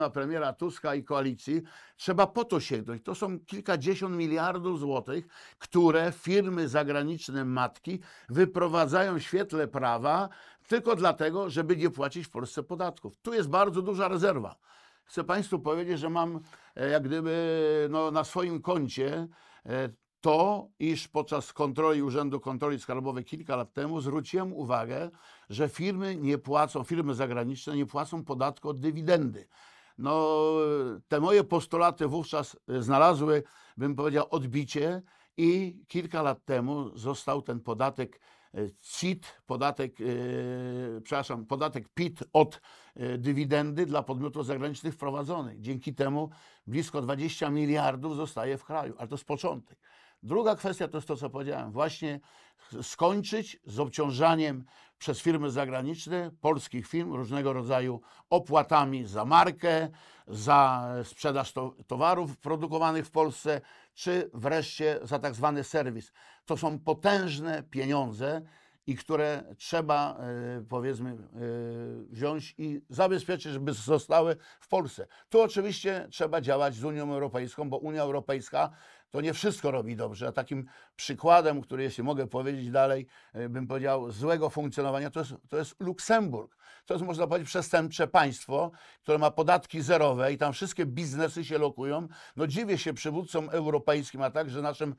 na premiera Tuska i koalicji, trzeba po to sięgnąć. To są kilkadziesiąt miliardów złotych, które firmy zagraniczne matki wyprowadzają w świetle prawa tylko dlatego, żeby nie płacić w Polsce podatków. Tu jest bardzo duża rezerwa. Chcę Państwu powiedzieć, że mam jak gdyby na swoim koncie to, iż podczas kontroli Urzędu Kontroli Skarbowej kilka lat temu zwróciłem uwagę, że firmy zagraniczne nie płacą podatku od dywidendy. Te moje postulaty wówczas znalazły, bym powiedział, odbicie i kilka lat temu został ten podatek CIT, podatek PIT od dywidendy dla podmiotów zagranicznych wprowadzony. Dzięki temu blisko 20 miliardów zostaje w kraju, ale to jest początek. Druga kwestia to jest to, co powiedziałem, właśnie skończyć z obciążaniem przez firmy zagraniczne polskich firm różnego rodzaju opłatami za markę, za sprzedaż towarów produkowanych w Polsce, czy wreszcie za tak zwany serwis. To są potężne pieniądze i które trzeba, powiedzmy, wziąć i zabezpieczyć, żeby zostały w Polsce. Tu oczywiście trzeba działać z Unią Europejską, bo Unia Europejska to nie wszystko robi dobrze. A takim przykładem, który, jeśli mogę powiedzieć dalej, bym powiedział, złego funkcjonowania, to jest Luksemburg. To jest, można powiedzieć, przestępcze państwo, które ma podatki zerowe i tam wszystkie biznesy się lokują. Dziwię się przywódcom europejskim, a także naszym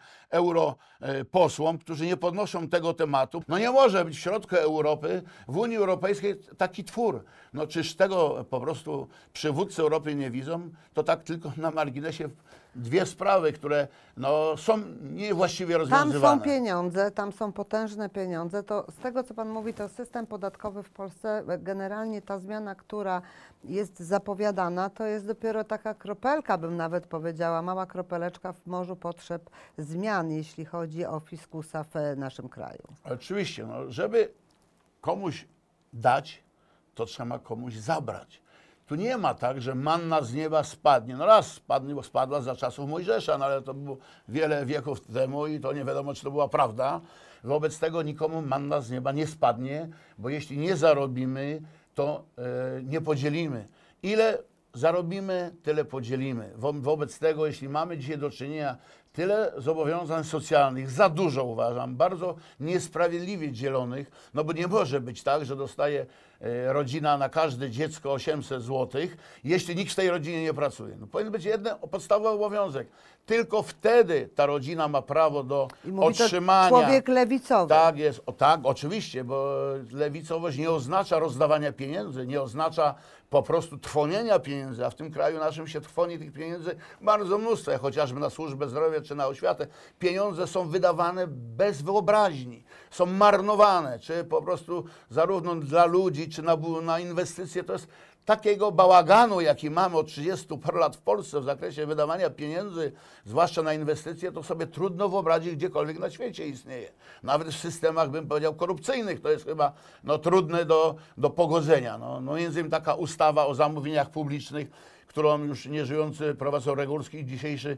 europosłom, którzy nie podnoszą tego tematu. Nie może być w środku Europy, w Unii Europejskiej taki twór. Czyż tego po prostu przywódcy Europy nie widzą? To tak tylko na marginesie dwie sprawy, które są niewłaściwie rozwiązywane. Tam są pieniądze, tam są potężne pieniądze. To z tego, co Pan mówi, to system podatkowy w Polsce, generalnie ta zmiana, która jest zapowiadana, to jest dopiero taka kropelka, bym nawet powiedziała, mała kropeleczka w morzu potrzeb zmian, jeśli chodzi o fiskusa w naszym kraju. Oczywiście, żeby komuś dać, to trzeba komuś zabrać. Tu nie ma tak, że manna z nieba spadnie. Raz spadnie, bo spadła za czasów Mojżesza, ale to było wiele wieków temu i to nie wiadomo, czy to była prawda. Wobec tego nikomu manna z nieba nie spadnie, bo jeśli nie zarobimy, to nie podzielimy. Ile zarobimy, tyle podzielimy. Wobec tego, jeśli mamy dzisiaj do czynienia tyle zobowiązań socjalnych, za dużo uważam, bardzo niesprawiedliwie dzielonych, bo nie może być tak, że dostaje rodzina na każde dziecko 800 zł, jeśli nikt w tej rodzinie nie pracuje. Powinien być jeden podstawowy obowiązek. Tylko wtedy ta rodzina ma prawo do otrzymania. To człowiek lewicowy. Tak jest, tak, oczywiście, bo lewicowość nie oznacza rozdawania pieniędzy, nie oznacza po prostu trwonienia pieniędzy, a w tym kraju naszym się trwoni tych pieniędzy bardzo mnóstwo, jak chociażby na służbę zdrowia czy na oświatę. Pieniądze są wydawane bez wyobraźni, są marnowane, czy po prostu zarówno dla ludzi, czy na inwestycje. To jest takiego bałaganu, jaki mamy od 30 paru lat w Polsce w zakresie wydawania pieniędzy, zwłaszcza na inwestycje, to sobie trudno wyobrazić, gdziekolwiek na świecie istnieje. Nawet w systemach, bym powiedział, korupcyjnych to jest chyba trudne do pogodzenia. Między innymi taka ustawa o zamówieniach publicznych, którą już nieżyjący profesor Regulski i dzisiejszy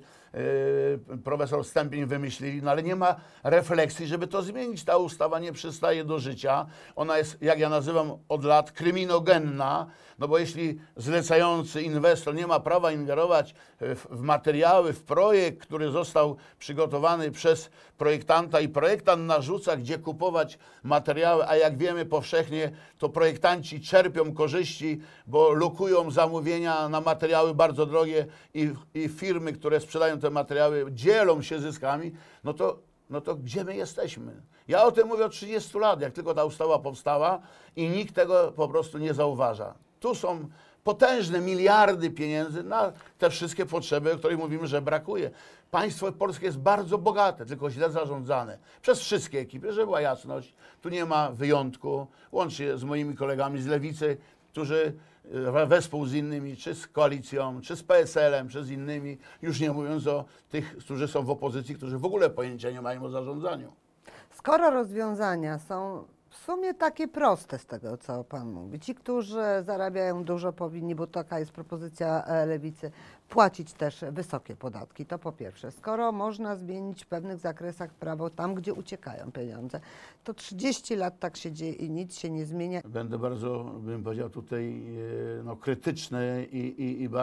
profesor Stępień wymyślili, ale nie ma refleksji, żeby to zmienić. Ta ustawa nie przystaje do życia. Ona jest, jak ja nazywam od lat, kryminogenna, bo jeśli zlecający inwestor nie ma prawa ingerować w materiały, w projekt, który został przygotowany przez projektanta i projektant narzuca, gdzie kupować materiały, a jak wiemy powszechnie, to projektanci czerpią korzyści, bo lokują zamówienia na materiały bardzo drogie i firmy, które sprzedają te materiały, dzielą się zyskami, to gdzie my jesteśmy? Ja o tym mówię od 30 lat, jak tylko ta ustawa powstała i nikt tego po prostu nie zauważa. Tu są potężne miliardy pieniędzy na te wszystkie potrzeby, o których mówimy, że brakuje. Państwo polskie jest bardzo bogate, tylko źle zarządzane przez wszystkie ekipy, żeby była jasność. Tu nie ma wyjątku, łącznie z moimi kolegami z Lewicy, którzy wespół z innymi, czy z koalicją, czy z PSL-em, czy z innymi, już nie mówiąc o tych, którzy są w opozycji, którzy w ogóle pojęcia nie mają o zarządzaniu. Skoro rozwiązania są w sumie takie proste z tego, co pan mówi. Ci, którzy zarabiają dużo, powinni, bo taka jest propozycja Lewicy, płacić też wysokie podatki. To po pierwsze. Skoro można zmienić w pewnych zakresach prawo tam, gdzie uciekają pieniądze, to 30 lat tak się dzieje i nic się nie zmienia. Będę bardzo, bym powiedział tutaj, no, krytyczny i